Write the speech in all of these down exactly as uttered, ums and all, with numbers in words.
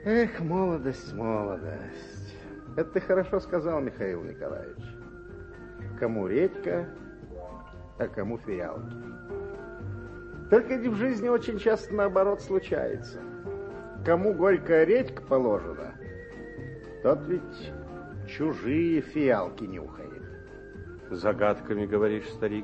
Эх, молодость, молодость. Это ты хорошо сказал, Михаил Николаевич. Кому редька, а кому фиалки. Только ведь в жизни очень часто наоборот случается. Кому горькая редька положена, тот ведь чужие фиалки нюхает. Загадками говоришь, старик.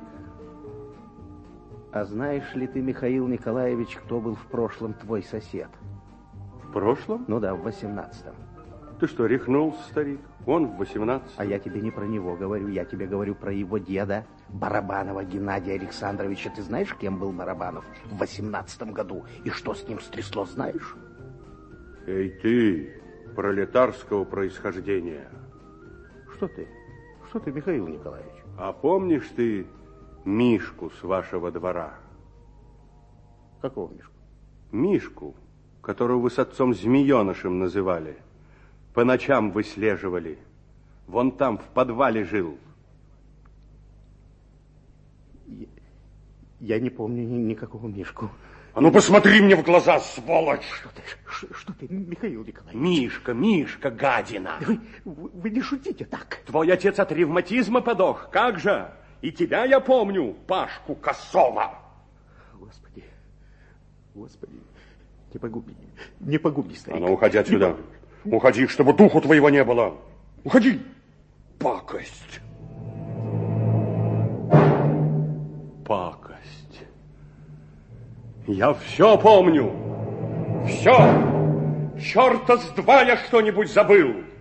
А знаешь ли ты, Михаил Николаевич, кто был в прошлом твой сосед? В прошлом? Ну да, в восемнадцатом. Ты что, рехнулся, старик? Он в восемнадцатом. А я тебе не про него говорю, я тебе говорю про его деда, Барабанова Геннадия Александровича. Ты знаешь, кем был Барабанов в восемнадцатом году? И что с ним стрясло, знаешь? Эй, ты, пролетарского происхождения. Что ты? Что ты, Михаил Николаевич? А помнишь ты Мишку с вашего двора? Какого Мишку? Мишку, которого вы с отцом змеенышем называли. По ночам выслеживали. Вон там, в подвале жил. Я, я не помню ни, никакого Мишку. А ну посмотри мне в глаза, сволочь! Что ты, что, что ты, Михаил Николаевич? Мишка, Мишка, гадина! Вы, вы, вы не шутите так. Твой отец от ревматизма подох, как же? И тебя я помню, Пашку Косова. Господи, Господи, не погуби, не погуби, старик. А ну, уходи отсюда. Уходи, чтобы духу твоего не было. Уходи, пакость. Пакость. Я все помню. Все. Черта с два я что-нибудь забыл.